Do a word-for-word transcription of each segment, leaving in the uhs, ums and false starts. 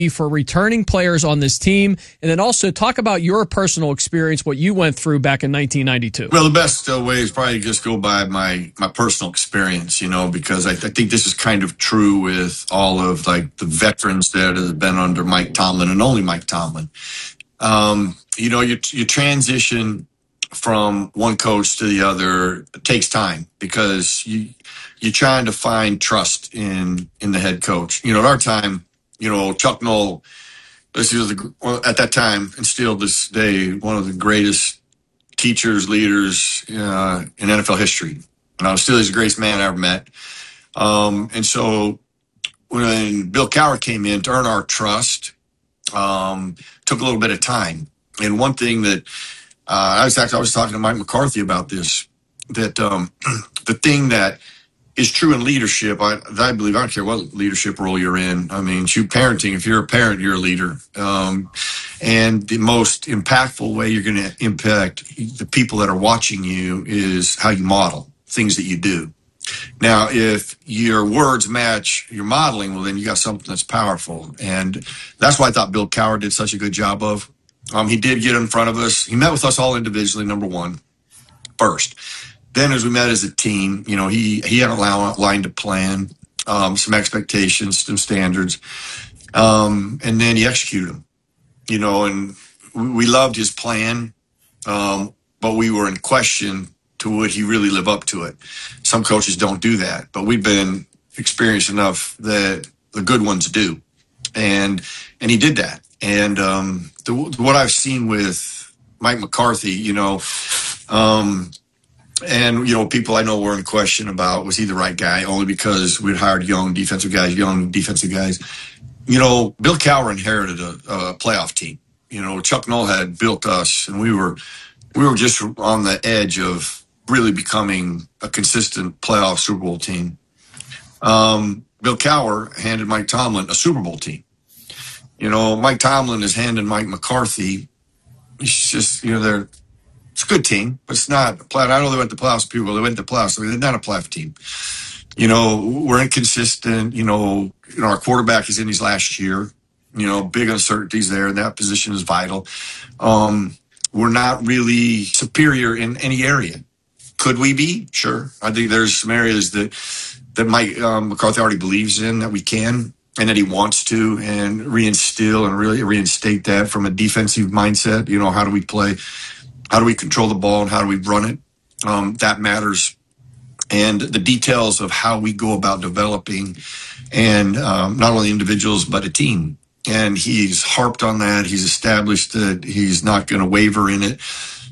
for returning players on this team, and then also talk about your personal experience, what you went through back in nineteen ninety-two. Well, the best uh, way is probably to just go by my, my personal experience, you know, because I, I think this is kind of true with all of like the veterans that have been under Mike Tomlin and only Mike Tomlin. Um, you know, you, you transition from one coach to the other. It takes time because you, you're trying to find trust in, in the head coach. You know, at our time, you know, Chuck Noll, this is the, at that time and still this day, one of the greatest teachers, leaders uh, in N F L history. And I still he's the greatest man I ever met. Um, and so when Bill Cowher came in to earn our trust, um, took a little bit of time. And one thing that uh, I was actually I was talking to Mike McCarthy about this, that um, the thing that is true in leadership. I, I believe, I don't care what leadership role you're in. I mean, shoot, parenting, if you're a parent, you're a leader. Um, and the most impactful way you're going to impact the people that are watching you is how you model things that you do. Now, if your words match your modeling, well, then you got something that's powerful. And that's why I thought Bill Cowher did such a good job of. Um, he did get in front of us. He met with us all individually, number one, first. Then as we met as a team, you know, he, he had a line to plan, um, some expectations, some standards. Um, and then he executed them, you know, and we, we loved his plan. Um, but we were in question to would he really live up to it. Some coaches don't do that, but we've been experienced enough that the good ones do. And, and he did that. And, um, the, what I've seen with Mike McCarthy, you know, um, and, you know, people I know were in question about, was he the right guy? Only because we'd hired young defensive guys, young defensive guys. You know, Bill Cowher inherited a, a playoff team. You know, Chuck Noll had built us, and we were we were just on the edge of really becoming a consistent playoff Super Bowl team. Um, Bill Cowher handed Mike Tomlin a Super Bowl team. You know, Mike Tomlin is handing Mike McCarthy. He's just, you know, they're it's a good team, but it's not a playoff. I know they went to playoffs. People they went to playoffs. They're not a playoff team. You know, we're inconsistent. You know, you know, our quarterback is in his last year. You know, big uncertainties there, and that position is vital. Um, we're not really superior in any area. Could we be? Sure. I think there's some areas that that Mike um, McCarthy already believes in that we can, and that he wants to, and reinstill and really reinstate that from a defensive mindset. You know, how do we play? How do we control the ball, and how do we run it? Um, that matters. And the details of how we go about developing, and um, not only individuals but a team. And he's harped on that. He's established that he's not going to waver in it.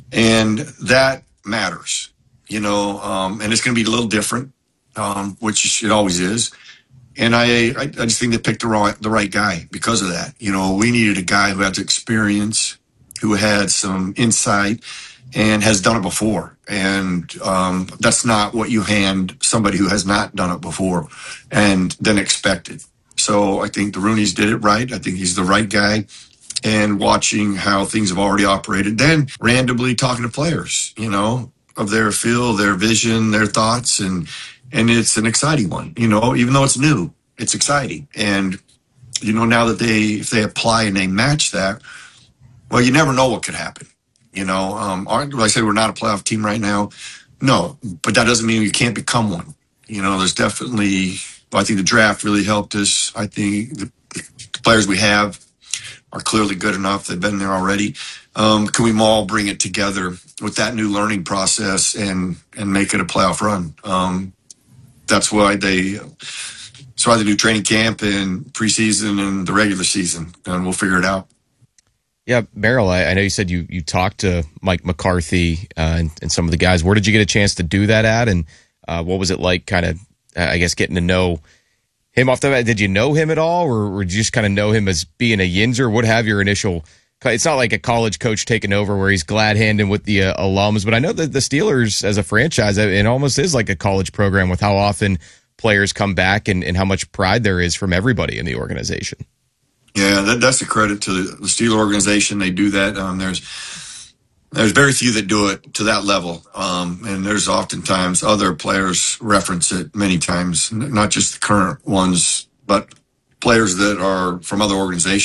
And that matters, you know, um, and it's going to be a little different, um, which it always is. And I, I, I just think they picked the right, the right guy because of that. You know, we needed a guy who had experience, who had some insight, and has done it before. And um, that's not what you hand somebody who has not done it before and then expect it. So I think the Rooneys did it right. I think he's the right guy. And watching how things have already operated, then randomly talking to players, you know, of their feel, their vision, their thoughts. And, and it's an exciting one, you know, even though it's new, it's exciting. And, you know, now that they, if they apply and they match that, well, you never know what could happen. You know, um, like I said, we're not a playoff team right now. No, but that doesn't mean you can't become one. You know, there's definitely, I think the draft really helped us. I think the, the players we have are clearly good enough. They've been there already. Um, can we all bring it together with that new learning process and, and make it a playoff run? Um, that's why they, that's why they do training camp and preseason and the regular season, and we'll figure it out. Yeah, Merrill, I, I know you said you, you talked to Mike McCarthy uh, and, and some of the guys. Where did you get a chance to do that at? And uh, what was it like kind of, uh, I guess, getting to know him off the bat? Did you know him at all, or, or did you just kind of know him as being a Yinzer? What have your initial – it's not like a college coach taking over where he's glad-handing with the uh, alums, but I know that the Steelers as a franchise, it almost is like a college program with how often players come back and, and how much pride there is from everybody in the organization. Yeah, that, that's a credit to the, the Steeler organization. They do that. Um, there's there's very few that do it to that level, um, and there's oftentimes other players reference it many times, not just the current ones, but players that are from other organizations.